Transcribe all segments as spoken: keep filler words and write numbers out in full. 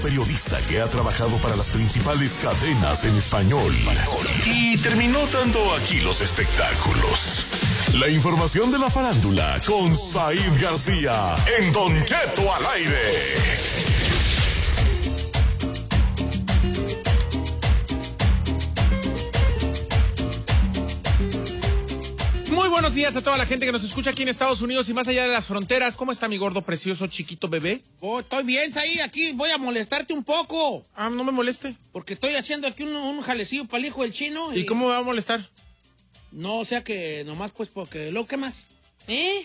Periodista que ha trabajado para las principales cadenas en español y terminó dando aquí los espectáculos. La información de la farándula con Said García en Don Cheto al aire. Muy buenos días a toda la gente que nos escucha aquí en Estados Unidos y más allá de las fronteras. ¿Cómo está mi gordo, precioso, chiquito bebé? Oh, estoy bien, Saí. Aquí voy a molestarte un poco. Ah, no me moleste. Porque estoy haciendo aquí un, un jalecillo para el hijo del chino. ¿Y, ¿Y cómo me va a molestar? No, o sea que nomás pues porque... ¿Lo qué más? ¿Eh?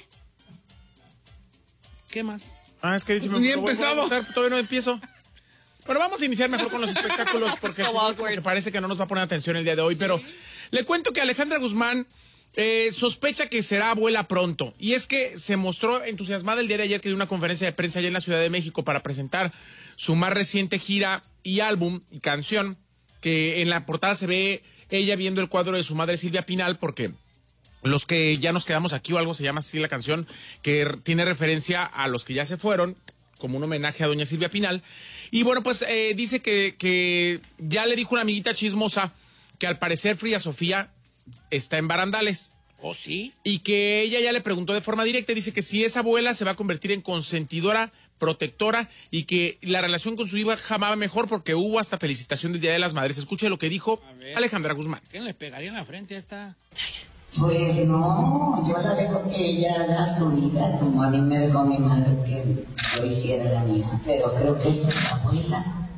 ¿Qué más? Ah, es que dice... Ni empezamos. Todavía no empiezo. Pero vamos a iniciar mejor con los espectáculos porque so me parece que no nos va a poner atención el día de hoy. Pero le cuento que Alejandra Guzmán eh, sospecha que será abuela pronto. Y es que se mostró entusiasmada el día de ayer que dio una conferencia de prensa allá en la Ciudad de México para presentar su más reciente gira y álbum y canción, que en la portada se ve ella viendo el cuadro de su madre Silvia Pinal, porque los que ya nos quedamos aquí o algo se llama así la canción, que tiene referencia a los que ya se fueron, como un homenaje a doña Silvia Pinal. Y bueno, pues eh, dice que, que ya le dijo una amiguita chismosa que al parecer Frida Sofía está en barandales. ¿Oh, sí? Y que ella ya le preguntó de forma directa, dice que si es abuela se va a convertir en consentidora, protectora, y que la relación con su hija jamás va mejor porque hubo hasta felicitación del Día de las Madres. Escuche lo que dijo Alejandra Guzmán. ¿Quién le pegaría en la frente a esta? Pues no, yo la dejo que ella haga su vida, como a mí me dejó mi madre que yo hiciera la mía, pero creo que esa es la abuela.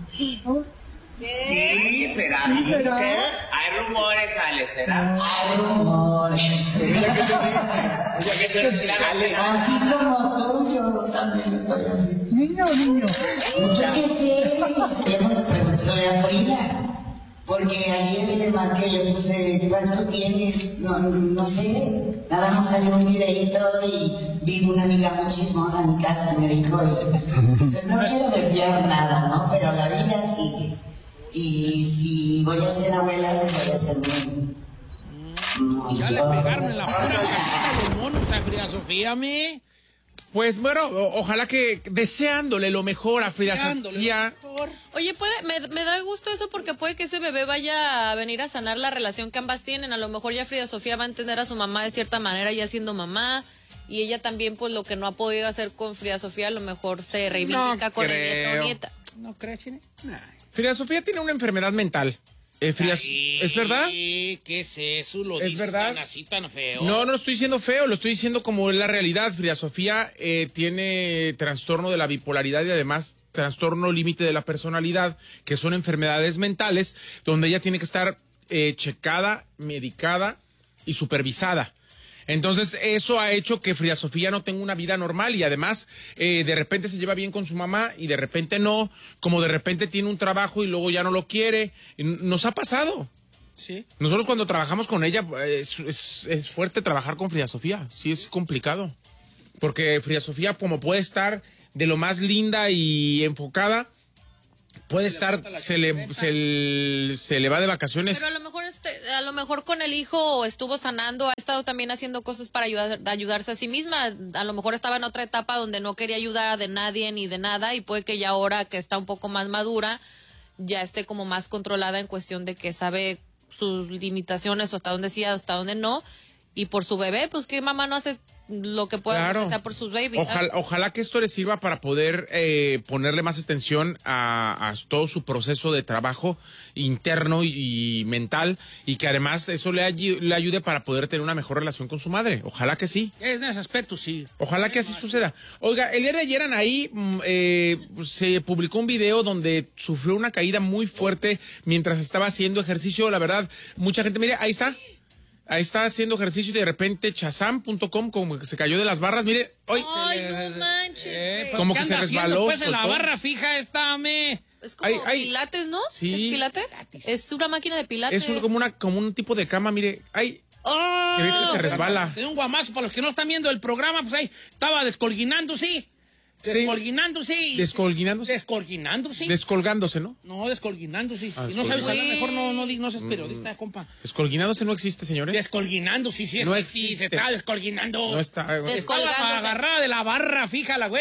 Sí, será. ¿Sí será? ¿Qué? Hay rumores, Ale, ¿será? Hay rumores. Así como tú, yo también estoy así. Niño, niño. Mucho que sé. Debemos preguntarle a Frida. Porque ayer le marqué, le puse, ¿cuánto tienes? No, no sé, nada más salió un videito y vino una amiga muy chismosa a mi casa y me dijo, pues no quiero desviar nada, ¿no? Pero la vida sigue. Y si voy a ser abuela, pues voy a ser muy... muy ya yo. le pegaron en la puta los monos a Frida Sofía, me... Pues bueno, o, ojalá que deseándole lo mejor a Frida Sofía. Oye, puede, me, me da gusto eso porque puede que ese bebé vaya a venir a sanar la relación que ambas tienen. A lo mejor ya Frida Sofía va a entender a su mamá de cierta manera ya siendo mamá. Y ella también, pues lo que no ha podido hacer con Frida Sofía, a lo mejor se reivindica no con creo. el nieto o nieta. ¿No crees, Chine? Nah. Frida Sofía tiene una enfermedad mental. Eh, Frida, Ay, ¿es verdad? ¿Qué es eso? ¿Lo ¿Es verdad? Tan así, tan feo? No, no lo estoy diciendo feo, lo estoy diciendo como es la realidad. Frida Sofía eh, tiene trastorno de la bipolaridad y además trastorno límite de la personalidad, que son enfermedades mentales, donde ella tiene que estar eh, checada, medicada y supervisada. Entonces, eso ha hecho que Frida Sofía no tenga una vida normal y además eh, de repente se lleva bien con su mamá y de repente no, como de repente tiene un trabajo y luego ya no lo quiere. Nos ha pasado. Sí. Nosotros cuando trabajamos con ella, es, es, es fuerte trabajar con Frida Sofía, sí es complicado. Porque Frida Sofía, como puede estar de lo más linda y enfocada, puede estar, se le, se, le, se le va de vacaciones. Pero a lo mejor este, a lo mejor con el hijo estuvo sanando, ha estado también haciendo cosas para ayudar, ayudarse a sí misma. A lo mejor estaba en otra etapa donde no quería ayudar de nadie ni de nada y puede que ya ahora que está un poco más madura, ya esté como más controlada en cuestión de que sabe sus limitaciones o hasta dónde sí, hasta dónde no. Y por su bebé, pues que mamá no hace lo que pueda, claro, que sea por sus babies. Ojalá, ojalá que esto le sirva para poder eh, ponerle más atención a, a todo su proceso de trabajo interno y, y mental y que además eso le, ay, le ayude para poder tener una mejor relación con su madre. Ojalá que sí. En ese aspecto, sí. Ojalá que así suceda. Oiga, el día de ayer ahí eh, se publicó un video donde sufrió una caída muy fuerte mientras estaba haciendo ejercicio. La verdad, mucha gente, mire, ahí está. Ahí está haciendo ejercicio y de repente Shazam punto com como que se cayó de las barras, mire, hoy. Ay, no manches. Eh, como que se resbaló. Pues en la barra fija esta, me. Es como ay, ay, pilates, ¿no? Sí. ¿Es pilates? Es una máquina de pilates. Es un, como una como un tipo de cama, mire, ay. Oh, se ve que se resbala. Se dio un guamazo para los que no están viendo el programa, pues ahí estaba descolguinando, sí. Descolguinándose. Sí. Descolguinándose. Descolguinándose. Descolgándose, ¿no? No, descolguinándose. Ah, si no sabes hablar mejor, no, no, no seas periodista, mm. compa. Descolguinándose no existe, señores. Descolguinándose, sí, sí, no sí, sí, se está descolguinando. No está. Descolgándose. Estaba agarrada de la barra, fíjala, güey.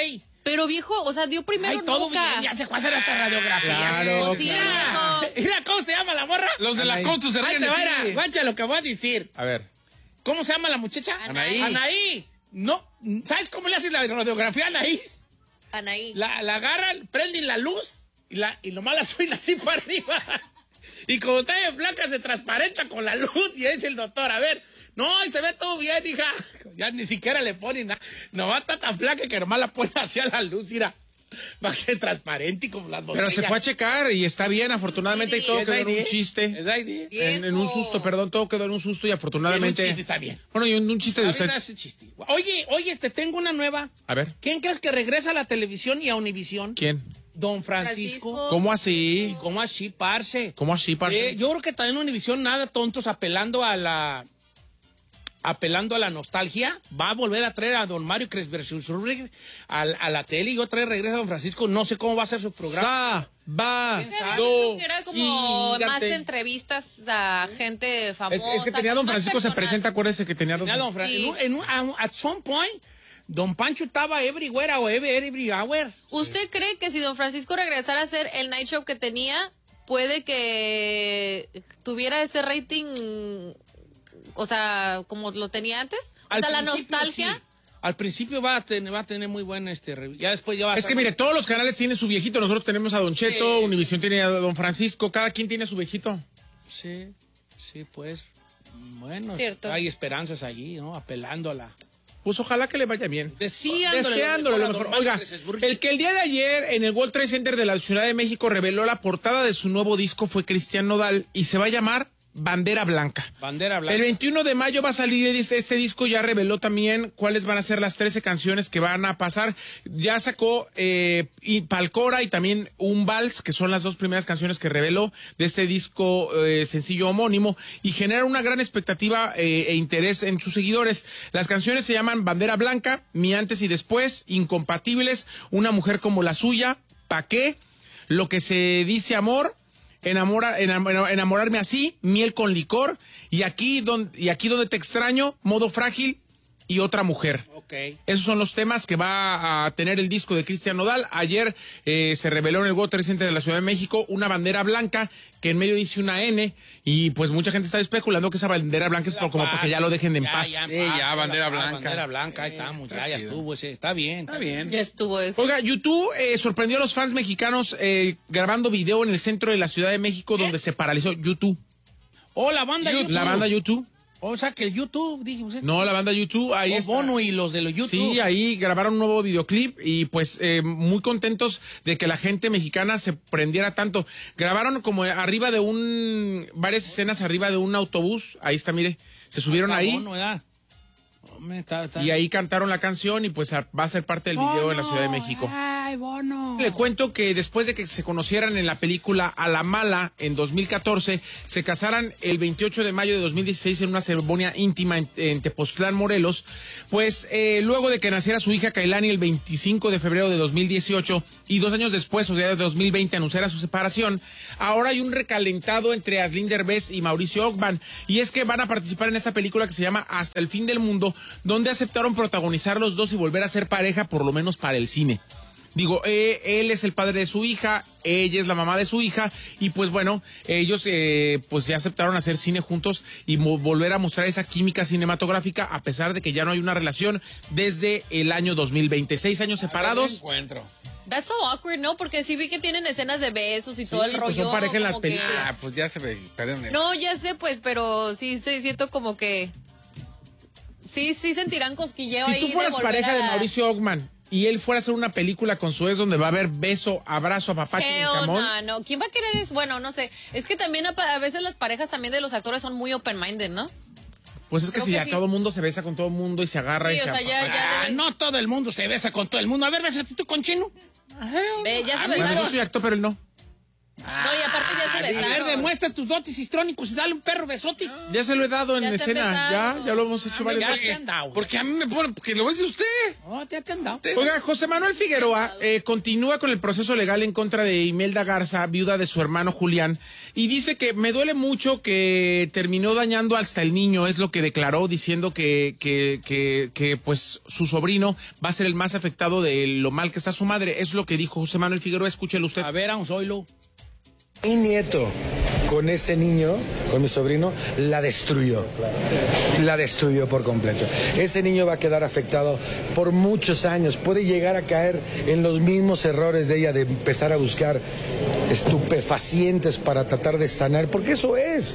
Pero viejo, o sea, dio primero Ay, todo Nuca. bien, ya se fue a hacer esta radiografía. Claro, Sí, claro. viejo. Mira, ¿cómo se llama la morra? Los de la Anaí. Costu se Ahí ríen te de va, ti. era, guacha lo que voy a decir. A ver. ¿Cómo se llama la muchacha? Anaí. Anaí. No, ¿sabes cómo le hacen la radiografía a Anaí? Anaí. La, la agarran, prenden la luz y, la, y nomás la suben así para arriba. Y como está en blanca, se transparenta con la luz. Y dice el doctor, a ver, no, y se ve todo bien, hija. Ya ni siquiera le ponen nada. Nomás está tan flaca que nomás la pone hacia la luz, mira. Va a ser transparente y como las botellas. Pero se fue a checar y está bien, afortunadamente, y todo ¿Es quedó en I D? un chiste. ¿Es I D? En, en un susto, perdón, todo quedó en un susto y afortunadamente. En un chiste está bien. Bueno, y un, un chiste de usted. Ahorita ese chiste. Oye, oye, te tengo una nueva. A ver. ¿Quién crees que regresa a la televisión y a Univisión? ¿Quién? Don Francisco. Francisco. ¿Cómo así? ¿Cómo así, parce? ¿Cómo así, parce? Eh, yo creo que también Univisión, nada tontos, apelando a la apelando a la nostalgia, va a volver a traer a don Mario Kresberg a, a la tele y otra vez regresa a don Francisco. No sé cómo va a ser su programa. Va, va. ¿Quién Pero sabe? yo creo que era como Gigante. más entrevistas a gente Es, famosa. es que tenía don más Francisco, se personal. presenta, acuérdese que tenía don Tenía don Fran- Sí. en un- en un- a- at some point, don Pancho estaba everywhere o ever, every hour. ¿Usted cree que si don Francisco regresara a hacer el night show que tenía, puede que tuviera ese rating, o sea, como lo tenía antes? O Al sea, la principio, nostalgia. sí. Al principio va a tener, va a tener muy buen este re- ya después ya va a Es que estar- mire, todos los canales tienen su viejito. Nosotros tenemos a Don Cheto, Sí. Univisión tiene a Don Francisco, cada quien tiene a su viejito. Sí, sí, pues. Bueno, Cierto. hay esperanzas allí, ¿no? Apelando a la. Pues ojalá que le vaya bien. Deseándole, Deseándole lo a don mejor. Mario Oiga, Kresberg. el que el día de ayer en el World Trade Center de la Ciudad de México reveló la portada de su nuevo disco fue Cristian Nodal y se va a llamar Bandera Blanca. Bandera blanca. El veintiuno de mayo va a salir este, este disco, ya reveló también cuáles van a ser las trece canciones que van a pasar. Ya sacó eh, y Palcora y también Un Vals, que son las dos primeras canciones que reveló de este disco eh, sencillo homónimo, y genera una gran expectativa eh, e interés en sus seguidores. Las canciones se llaman Bandera Blanca, Mi Antes y Después, Incompatibles, Una Mujer como la Suya, ¿Pa' qué? Lo que se dice amor, Enamora, enam- enamorarme así, Miel con licor, y aquí, don, y aquí donde te extraño, Modo frágil y Otra mujer. Ok. Esos son los temas que va a tener el disco de Cristian Nodal. Ayer eh, se reveló en el World Trade Center de la Ciudad de México una bandera blanca que en medio dice una N, y pues mucha gente está especulando que esa bandera blanca es por- como porque ya lo dejen en Ya, paz. ya, en Sí, paz, ya, bandera la- blanca. Bandera blanca, ahí Sí, estamos, está ya, ya chido. estuvo ese. Está bien. Está bien. Ya estuvo eso. Oiga, YouTube eh, sorprendió a los fans mexicanos eh, grabando video en el centro de la Ciudad de México donde se paralizó YouTube. Oh, la banda YouTube. La banda YouTube. O sea, que el YouTube, dije usted. No, la banda YouTube, ahí Oh, está. Bono y los de los YouTube. Sí, ahí grabaron un nuevo videoclip y pues eh, muy contentos de que la gente mexicana se prendiera tanto. Grabaron como arriba de un, varias escenas arriba de un autobús, ahí está, mire, se subieron Está ahí Bono, ¿verdad? Hombre, está- está- y ahí cantaron la canción y pues a- va a ser parte del video en la Ciudad de México. Ay, Bono. Le cuento que después de que se conocieran en la película A la Mala en dos mil catorce, se casaran el veintiocho de mayo de dos mil dieciséis en una ceremonia íntima en, en Tepoztlán, Morelos, pues eh, luego de que naciera su hija Kailani el veinticinco de febrero de dos mil dieciocho y dos años después, o sea, de dos mil veinte, anunciara su separación, ahora hay un recalentado entre Aslyn Derbez y Mauricio Ockman, y es que van a participar en esta película que se llama Hasta el fin del mundo, donde aceptaron protagonizar los dos y volver a ser pareja, por lo menos para el cine. Digo, eh, él es el padre de su hija, ella es la mamá de su hija, y pues bueno, ellos eh, pues ya aceptaron hacer cine juntos y mo- volver a mostrar esa química cinematográfica, a pesar de que ya no hay una relación desde el año dos mil veinte. Seis años separados. Encuentro. That's so awkward, ¿no? Porque sí vi que tienen escenas de besos y todo el pues rollo. son pareja en las como que- películas. Ah, pues ya se ve. Perdón. No, ya sé, pues, pero sí, sí siento como que... Sí, sí sentirán cosquilleo ahí. Si tú fueras de volver pareja a... de Mauricio Ockman y él fuera a hacer una película con su ex donde va a haber beso, abrazo, apapacho y Hell jamón, no, no. ¿Quién va a querer eso? Bueno, no sé. Es que también a, a veces las parejas también de los actores son muy open-minded, ¿no? pues es que Creo si que ya sí. todo el mundo se besa con todo el mundo y se agarra Sí, y o se sea, ya, apapacha. ya Ah, debes- no todo el mundo se besa con todo el mundo. A ver, bésate tú con Chino. Ve, ya se Bueno, yo besaron. soy actor, pero él no. No, y aparte ya se Ay, besaron. A ver, demuestra tus dotes histrónicos y dale un perro besote. Ya se lo he dado en Ya se escena. Ya, ya lo hemos hecho varias Ya veces. te han dado. Porque a mí me pone, porque lo ves usted. No, te han dado. Oiga, José Manuel Figueroa eh, continúa con el proceso legal en contra de Imelda Garza, viuda de su hermano Julián, y dice que me duele mucho que terminó dañando hasta el niño, es lo que declaró, diciendo que, que, que, que pues su sobrino va a ser el más afectado de lo mal que está su madre. Es lo que dijo José Manuel Figueroa, escúchelo usted. A ver, vamos, oílo. Mi nieto con ese niño, con mi sobrino, la destruyó. La destruyó por completo. Ese niño va a quedar afectado por muchos años. Puede llegar a caer en los mismos errores de ella de empezar a buscar estupefacientes para tratar de sanar, porque eso es.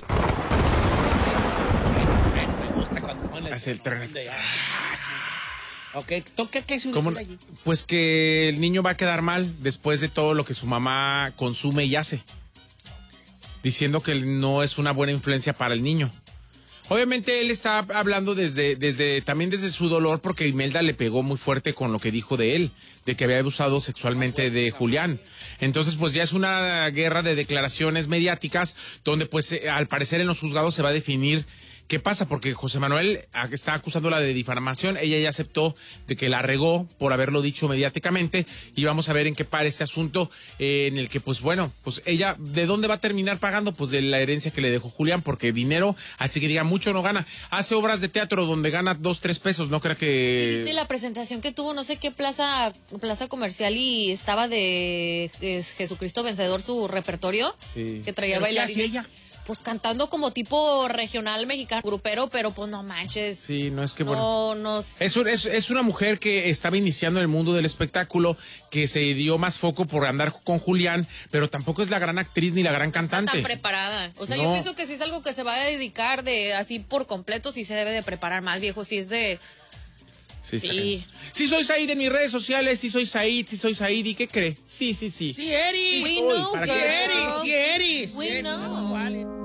Me gusta cuando pones... Hace el tren. Ok, ¿qué, qué es un ¿Cómo? allí? Pues que el niño va a quedar mal después de todo lo que su mamá consume y hace, diciendo que no es una buena influencia para el niño. Obviamente él está hablando desde, desde, también desde su dolor, porque Imelda le pegó muy fuerte con lo que dijo de él, de que había abusado sexualmente de Julián. Entonces, pues ya es una guerra de declaraciones mediáticas, donde pues al parecer en los juzgados se va a definir qué pasa, porque José Manuel está acusándola de difamación. Ella ya aceptó de que la regó por haberlo dicho mediáticamente, y vamos a ver en qué para este asunto eh, en el que, pues bueno, pues ella, ¿de dónde va a terminar pagando? Pues de la herencia que le dejó Julián, porque dinero, así que diga, mucho no gana. Hace obras de teatro donde gana dos, tres pesos, no crea que... ¿Viste la presentación que tuvo no sé qué plaza plaza comercial y estaba de eh, Jesucristo Vencedor su repertorio? Sí. Que traía ¿Pero qué bailar. hacía ella? Pues cantando como tipo regional mexicano, grupero, pero pues no manches. Sí, no es que no, bueno. No, Es, un- es, es una mujer que estaba iniciando en el mundo del espectáculo, que se dio más foco por andar con Julián, pero tampoco es la gran actriz ni la gran está cantante. tan preparada. O sea, No. yo pienso que si es algo que se va a dedicar de así por completo, sí se debe de preparar más, viejo. Si es de... Sí, está Sí. bien. Sí soy Said en mis redes sociales, sí soy Said, sí soy Said, ¿y qué cree? Sí, sí, sí. Sí, eres. We Uy, know, ¿para Sí qué? girl. eres, sí eres. We Sí, know. no, vale.